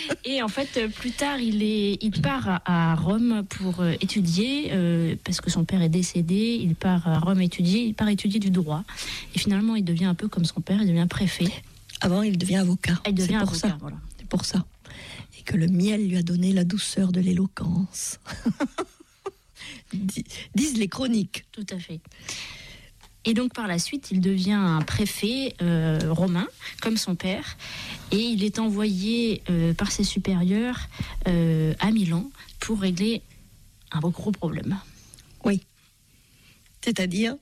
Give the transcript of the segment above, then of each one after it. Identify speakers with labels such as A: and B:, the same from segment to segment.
A: Et en fait, plus tard, il part à Rome pour étudier, parce que son père est décédé. Il part à Rome étudier du droit. Et finalement, il devient un peu comme son père, il devient préfet.
B: Avant, il devient avocat.
A: C'est
B: pour ça. Et que le miel lui a donné la douceur de l'éloquence. Disent les chroniques.
A: Tout à fait. Et donc par la suite, il devient un préfet romain, comme son père, et il est envoyé par ses supérieurs à Milan pour régler un gros problème.
B: Oui. C'est-à-dire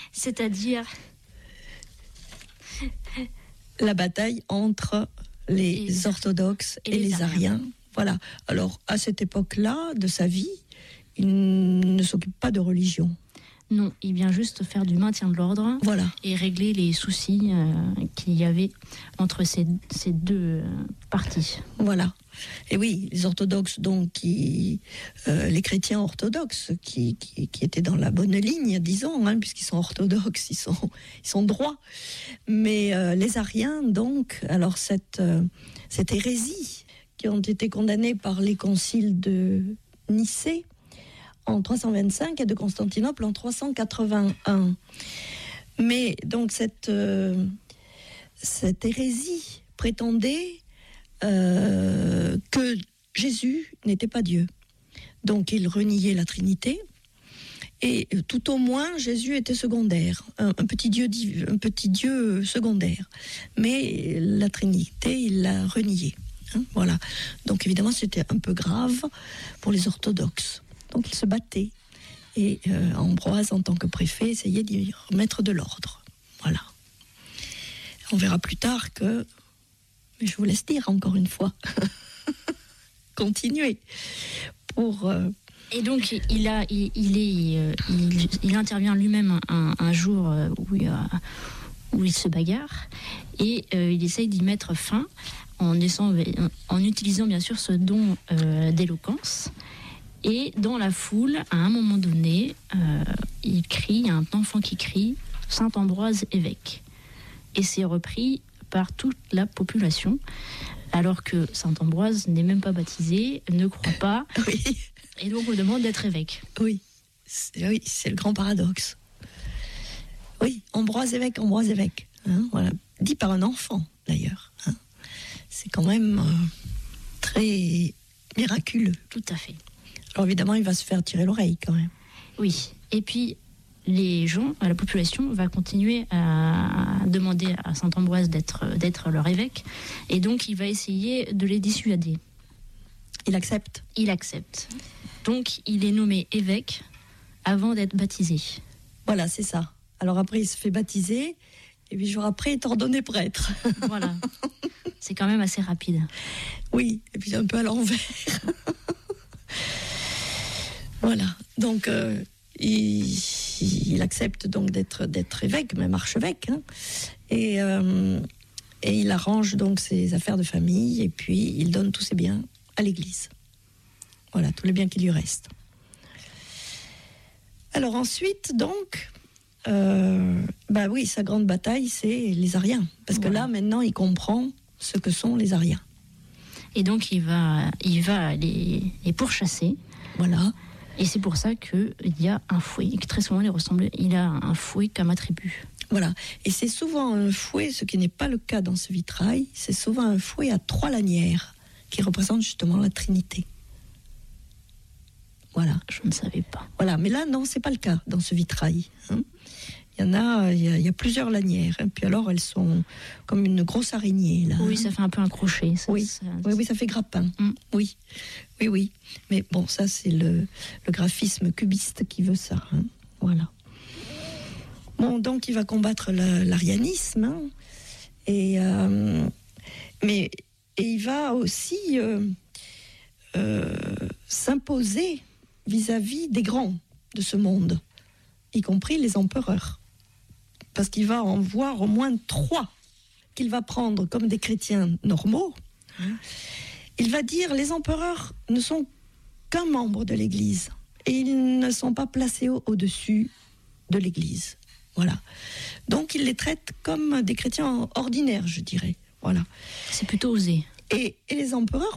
B: la bataille entre les orthodoxes et les ariens. Voilà. Alors à cette époque-là de sa vie, il ne s'occupe pas de religion.
A: Non, il vient juste faire du maintien de l'ordre, et régler les soucis qu'il y avait entre ces deux parties.
B: Voilà. Et oui, les orthodoxes, donc, les chrétiens orthodoxes, qui étaient dans la bonne ligne, disons, puisqu'ils sont orthodoxes, ils sont droits. Mais les ariens, donc, alors cette hérésie, qui ont été condamnés par les conciles de Nicée, en 325 et de Constantinople en 381. Mais donc cette hérésie prétendait que Jésus n'était pas Dieu. Donc il reniait la Trinité et tout au moins Jésus était secondaire, un petit Dieu secondaire. Mais la Trinité, il l'a reniée. Voilà. Donc évidemment c'était un peu grave pour les orthodoxes. Donc il se battait. Et Ambroise, en tant que préfet, essayait d'y remettre de l'ordre. Voilà. On verra plus tard que... Mais je vous laisse dire encore une fois. Continuez.
A: Et donc il intervient lui-même un jour où il se bagarre. Et il essaye d'y mettre fin en utilisant bien sûr ce don d'éloquence. Et dans la foule, à un moment donné, il y a un enfant qui crie « Saint Ambroise évêque ». Et c'est repris par toute la population, alors que Saint Ambroise n'est même pas baptisé, ne croit pas, et donc on demande d'être évêque.
B: Oui, c'est le grand paradoxe. Oui, Ambroise évêque. Voilà. Dit par un enfant, d'ailleurs. C'est quand même très miraculeux.
A: Tout à fait.
B: Alors évidemment, il va se faire tirer l'oreille quand même.
A: Oui, et puis la population va continuer à demander à Saint Ambroise d'être leur évêque, et donc il va essayer de les dissuader.
B: Il accepte.
A: Donc il est nommé évêque avant d'être baptisé.
B: Voilà, c'est ça. Alors après, il se fait baptiser, et 8 jours après, il est ordonné prêtre.
A: Voilà. C'est quand même assez rapide.
B: Oui, et puis un peu à l'envers. Voilà, donc il accepte donc d'être évêque, même archevêque, et il arrange donc ses affaires de famille, et puis il donne tous ses biens à l'Église. Voilà, tous les biens qui lui restent. Alors ensuite, donc, sa grande bataille, c'est les Ariens, parce que là, maintenant, il comprend ce que sont les Ariens.
A: Et donc, il va les pourchasser.
B: Voilà.
A: Et c'est pour ça qu'il y a un fouet, qui très souvent il a un fouet comme attribut.
B: Voilà, et c'est souvent un fouet, ce qui n'est pas le cas dans ce vitrail, c'est souvent un fouet à 3 lanières, qui représente justement la Trinité. Voilà.
A: Je ne savais pas.
B: Voilà, mais là, non, c'est pas le cas dans ce vitrail. Il y a plusieurs lanières, puis alors elles sont comme une grosse araignée là.
A: Oui, ça fait un peu un crochet.
B: Oui, ça fait grappin. Oui. Mais bon, ça c'est le graphisme cubiste qui veut ça. Voilà. Bon, donc il va combattre l'arianisme, et il va aussi s'imposer vis-à-vis des grands de ce monde, y compris les empereurs. Parce qu'il va en voir au moins 3 qu'il va prendre comme des chrétiens normaux. Il va dire les empereurs ne sont qu'un membre de l'Église et ils ne sont pas placés au-dessus de l'Église. Voilà. Donc il les traite comme des chrétiens ordinaires, je dirais. Voilà.
A: C'est plutôt osé.
B: Et les empereurs